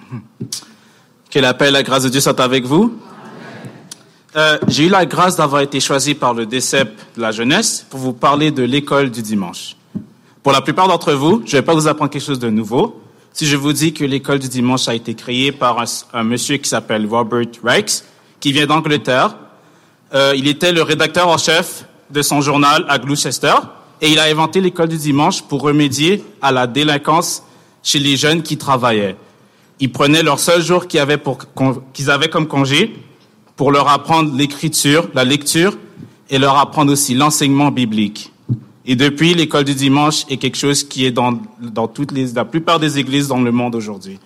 Que la paix et la grâce de Dieu soient avec vous. J'ai eu la grâce d'avoir été choisi par le DCEP de la jeunesse pour vous parler de l'école du dimanche. Pour la plupart d'entre vous, je ne vais pas vous apprendre quelque chose de nouveau. Si je vous dis que l'école du dimanche a été créée par un monsieur qui s'appelle Robert Reich, qui vient d'Angleterre. Il était le rédacteur en chef de son journal à Gloucester et il a inventé l'école du dimanche pour remédier à la délinquance chez les jeunes qui travaillaient. Ils prenaient leur seul jour qu'ils avaient comme congé pour leur apprendre l'écriture, la lecture et leur apprendre aussi l'enseignement biblique. Et depuis, l'école du dimanche est quelque chose qui est dans la plupart des églises dans le monde aujourd'hui.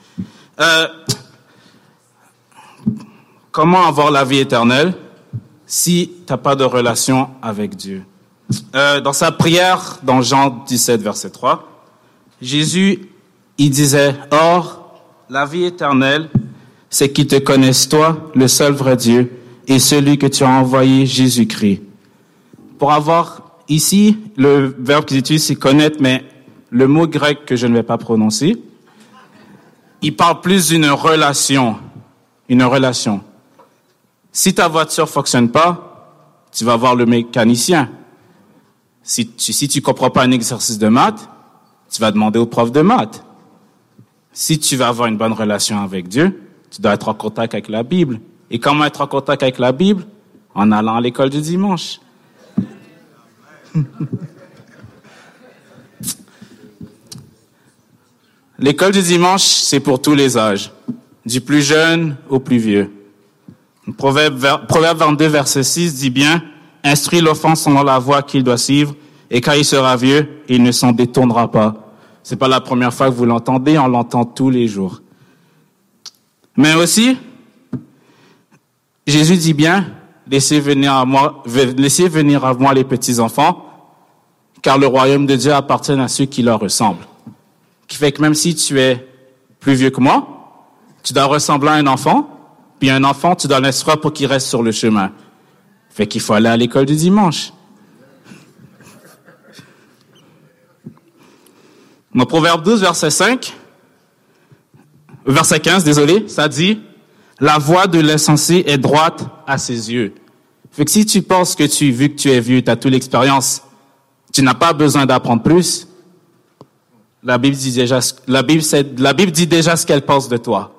Comment avoir la vie éternelle si tu n'as pas de relation avec Dieu? Dans sa prière, dans Jean 17, verset 3, Jésus, il disait, « Or, la vie éternelle, c'est qu'ils te connaissent toi, le seul vrai Dieu, et celui que tu as envoyé, Jésus-Christ. » Pour avoir ici, le verbe qu'ils utilisent, c'est connaître, mais le mot grec que je ne vais pas prononcer, il parle plus d'une relation. Une relation. Si ta voiture fonctionne pas, tu vas voir le mécanicien. Si tu comprends pas un exercice de maths, tu vas demander au prof de maths. Si tu veux avoir une bonne relation avec Dieu, tu dois être en contact avec la Bible. Et comment être en contact avec la Bible? En allant à l'école du dimanche. L'école du dimanche, c'est pour tous les âges, du plus jeune au plus vieux. Proverbe 22, verset 6 dit bien, « Instruis l'enfant selon la voie qu'il doit suivre, et quand il sera vieux, il ne s'en détournera pas. » C'est pas la première fois que vous l'entendez, on l'entend tous les jours. Mais aussi, Jésus dit bien, « Laissez venir à moi les petits-enfants, car le royaume de Dieu appartient à ceux qui leur ressemblent. » Qui fait que même si tu es plus vieux que moi, tu dois ressembler à un enfant, puis un enfant, tu dois l'instruire pour qu'il reste sur le chemin. Fait qu'il faut aller à l'école du dimanche. Mon Proverbe 12, verset 15, ça dit, « La voie de l'insensé est droite à ses yeux. » Fait que si tu penses que vu que tu es vieux, tu as toute l'expérience, tu n'as pas besoin d'apprendre plus, la Bible dit déjà ce qu'elle pense de toi.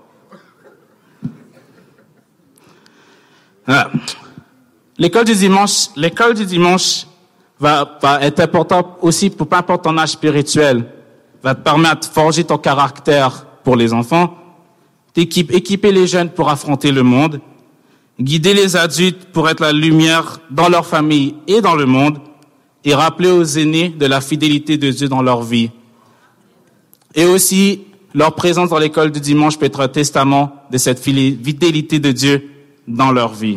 Voilà. L'école du dimanche va être importante aussi pour peu importe ton âge spirituel, va te permettre de forger ton caractère pour les enfants, équiper les jeunes pour affronter le monde, guider les adultes pour être la lumière dans leur famille et dans le monde, et rappeler aux aînés de la fidélité de Dieu dans leur vie. Et aussi, leur présence dans l'école du dimanche peut être un testament de cette fidélité de Dieu dans leur vie.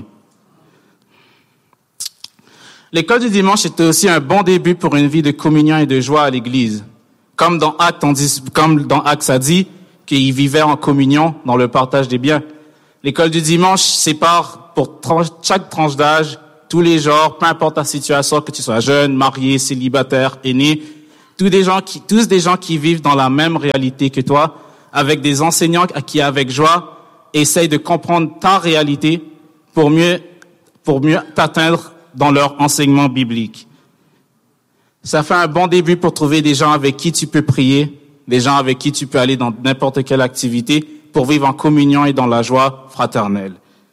L'école du dimanche était aussi un bon début pour une vie de communion et de joie à l'église. Comme dans Actes, ça dit qu'ils vivaient en communion dans le partage des biens. L'école du dimanche sépare pour chaque tranche d'âge, tous les genres, peu importe ta situation, que tu sois jeune, marié, célibataire, aîné, tous des gens qui vivent dans la même réalité que toi, avec des enseignants qui, avec joie, essayent de comprendre ta réalité pour mieux t'atteindre dans leur enseignement biblique. Ça fait un bon début pour trouver des gens avec qui tu peux prier, des gens avec qui tu peux aller dans n'importe quelle activité pour vivre en communion et dans la joie fraternelle.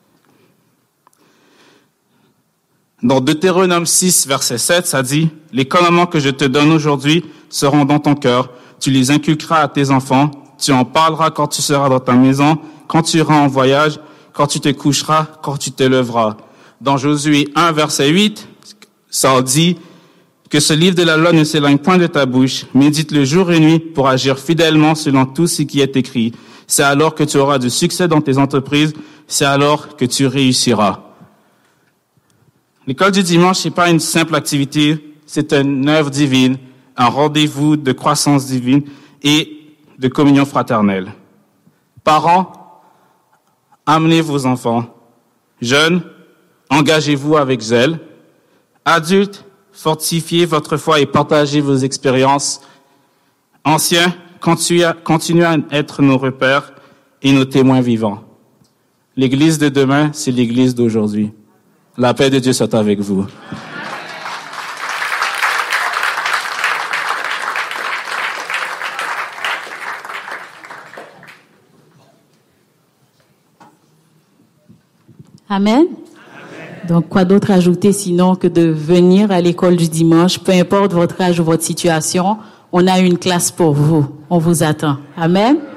Dans Deutéronome 6, verset 7, ça dit, « Les commandements que je te donne aujourd'hui seront dans ton cœur. Tu les inculqueras à tes enfants. Tu en parleras quand tu seras dans ta maison, quand tu iras en voyage, quand tu te coucheras, quand tu te lèveras. » Dans Josué 1, verset 8, ça dit, « Que ce livre de la loi ne s'éloigne point de ta bouche. Médite-le jour et nuit pour agir fidèlement selon tout ce qui est écrit. C'est alors que tu auras du succès dans tes entreprises. C'est alors que tu réussiras. » L'école du dimanche, c'est pas une simple activité, c'est une œuvre divine, un rendez-vous de croissance divine et de communion fraternelle. Parents, amenez vos enfants. Jeunes, engagez-vous avec zèle. Adultes, fortifiez votre foi et partagez vos expériences. Anciens, continuez à être nos repères et nos témoins vivants. L'Église de demain, c'est l'Église d'aujourd'hui. La paix de Dieu soit avec vous. Amen. Donc, quoi d'autre ajouter sinon que de venir à l'école du dimanche, peu importe votre âge ou votre situation, on a une classe pour vous. On vous attend. Amen.